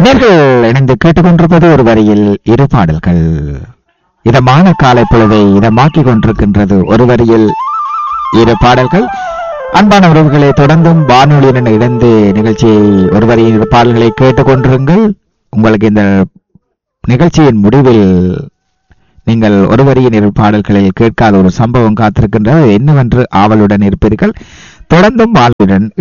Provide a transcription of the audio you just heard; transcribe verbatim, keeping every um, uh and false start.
நேர்கள் இணைந்து கேட்டுக்கொண்டிருப்பது ஒரு வரியில் இரு பாடல்கள். இதமான காலை பொழுதை இதமாக்கிக் கொண்டிருக்கின்றது ஒரு வரியில் இரு பாடல்கள். அன்பான உறவுகளை தொடர்ந்தும் வானொலியுடன் இணைந்து நிகழ்ச்சியை ஒரு வரியில் இரு பாடல்களை கேட்டுக்கொண்டிருங்கள். உங்களுக்கு இந்த நிகழ்ச்சியின் முடிவில் நீங்கள் ஒரு வரியின் இரு பாடல்களில் கேட்காத ஒரு சம்பவம் காத்திருக்கின்றது. என்னவென்று ஆவலுடன் இருப்பீர்கள். தொடர்ந்தும் வானொலியுடன்